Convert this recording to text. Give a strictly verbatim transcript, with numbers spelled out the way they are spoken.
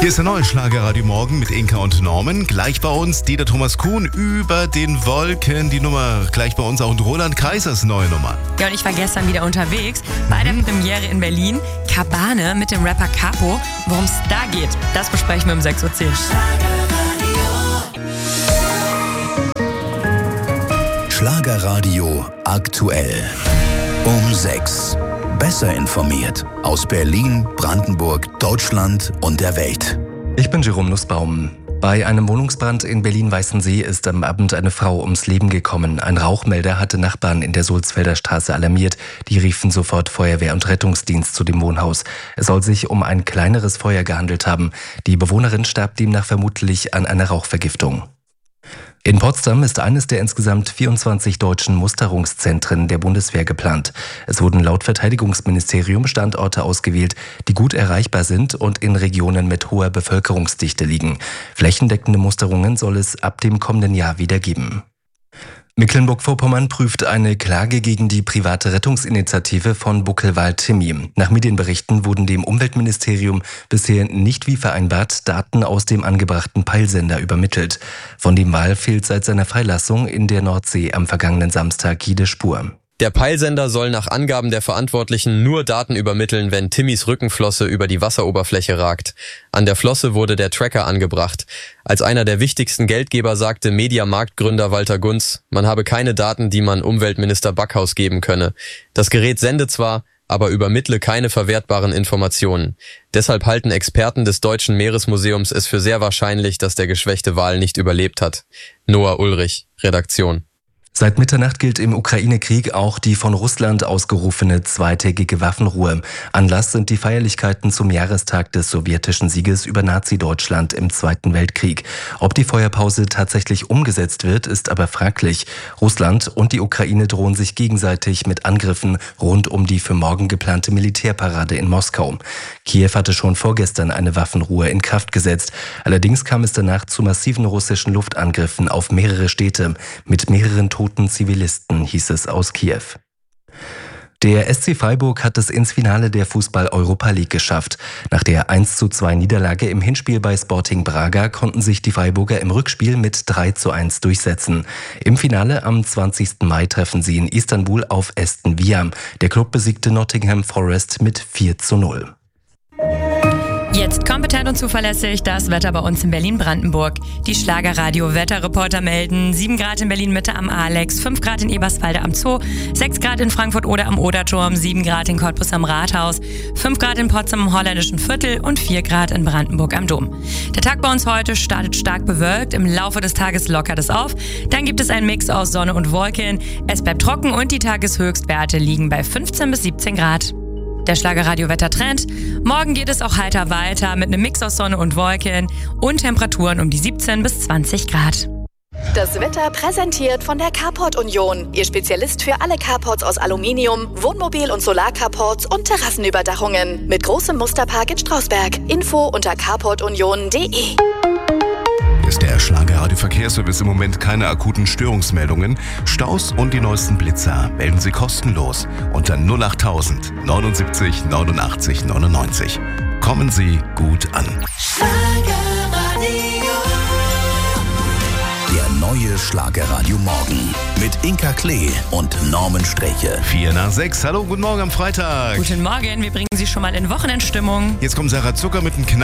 Hier ist der neue Schlagerradio Morgen mit Inka und Norman. Gleich bei uns Dieter Thomas Kuhn über den Wolken. Die Nummer gleich bei uns auch und Roland Kaisers neue Nummer. Ja, und ich war gestern wieder unterwegs bei der Premiere in Berlin. Kabane mit dem Rapper Capo. Worum es da geht, das besprechen wir um sechs Uhr zehn. Schlagerradio aktuell. Um sechs. Besser informiert aus Berlin, Brandenburg, Deutschland und der Welt. Ich bin Jerome Nussbaum. Bei einem Wohnungsbrand in Berlin-Weißensee ist am Abend eine Frau ums Leben gekommen. Ein Rauchmelder hatte Nachbarn in der Sulzfelder Straße alarmiert. Die riefen sofort Feuerwehr und Rettungsdienst zu dem Wohnhaus. Es soll sich um ein kleineres Feuer gehandelt haben. Die Bewohnerin starb demnach vermutlich an einer Rauchvergiftung. In Potsdam ist eines der insgesamt vierundzwanzig deutschen Musterungszentren der Bundeswehr geplant. Es wurden laut Verteidigungsministerium Standorte ausgewählt, die gut erreichbar sind und in Regionen mit hoher Bevölkerungsdichte liegen. Flächendeckende Musterungen soll es ab dem kommenden Jahr wieder geben. Mecklenburg-Vorpommern prüft eine Klage gegen die private Rettungsinitiative von Buckelwald-Timmy. Nach Medienberichten wurden dem Umweltministerium bisher nicht wie vereinbart Daten aus dem angebrachten Peilsender übermittelt. Von dem Wal fehlt seit seiner Freilassung in der Nordsee am vergangenen Samstag jede Spur. Der Peilsender soll nach Angaben der Verantwortlichen nur Daten übermitteln, wenn Timmys Rückenflosse über die Wasseroberfläche ragt. An der Flosse wurde der Tracker angebracht. Als einer der wichtigsten Geldgeber sagte Mediamarkt-Gründer Walter Gunz, man habe keine Daten, die man Umweltminister Backhaus geben könne. Das Gerät sende zwar, aber übermittle keine verwertbaren Informationen. Deshalb halten Experten des Deutschen Meeresmuseums es für sehr wahrscheinlich, dass der geschwächte Wal nicht überlebt hat. Noah Ulrich, Redaktion. Seit Mitternacht gilt im Ukraine-Krieg auch die von Russland ausgerufene zweitägige Waffenruhe. Anlass sind die Feierlichkeiten zum Jahrestag des sowjetischen Sieges über Nazi-Deutschland im Zweiten Weltkrieg. Ob die Feuerpause tatsächlich umgesetzt wird, ist aber fraglich. Russland und die Ukraine drohen sich gegenseitig mit Angriffen rund um die für morgen geplante Militärparade in Moskau. Kiew hatte schon vorgestern eine Waffenruhe in Kraft gesetzt. Allerdings kam es danach zu massiven russischen Luftangriffen auf mehrere Städte mit mehreren Toten Zivilisten, hieß es aus Kiew. Der S C Freiburg hat es ins Finale der Fußball-Europa League geschafft. Nach der eins zu zwei Niederlage im Hinspiel bei Sporting Braga konnten sich die Freiburger im Rückspiel mit drei zu eins durchsetzen. Im Finale am zwanzigsten Mai treffen sie in Istanbul auf Aston Villa. Der Klub besiegte Nottingham Forest mit vier zu null. Jetzt kompetent und zuverlässig das Wetter bei uns in Berlin-Brandenburg. Die Schlagerradio-Wetterreporter melden sieben Grad in Berlin-Mitte am Alex, fünf Grad in Eberswalde am Zoo, sechs Grad in Frankfurt-Oder am Oderturm, sieben Grad in Cottbus am Rathaus, fünf Grad in Potsdam im Holländischen Viertel und vier Grad in Brandenburg am Dom. Der Tag bei uns heute startet stark bewölkt, im Laufe des Tages lockert es auf. Dann gibt es einen Mix aus Sonne und Wolken. Es bleibt trocken und die Tageshöchstwerte liegen bei fünfzehn bis siebzehn Grad. Der Schlagerradio-Wettertrend. Morgen geht es auch heiter weiter mit einem Mix aus Sonne und Wolken und Temperaturen um die siebzehn bis zwanzig Grad. Das Wetter präsentiert von der Carport Union. Ihr Spezialist für alle Carports aus Aluminium, Wohnmobil- und Solarcarports und Terrassenüberdachungen. Mit großem Musterpark in Strausberg. Info unter carport union punkt de. Ist der Schlagerradio-Verkehrsservice im Moment keine akuten Störungsmeldungen? Staus und die neuesten Blitzer melden Sie kostenlos unter null achttausend neunundsiebzig neunundachtzig neunundneunzig. Kommen Sie gut an. Der neue Schlagerradio Morgen mit Inka Klee und Norman Streche. vier nach sechs. Hallo, guten Morgen am Freitag. Guten Morgen, wir bringen Sie schon mal in Wochenendstimmung. Jetzt kommt Sarah Zucker mit einem Knall.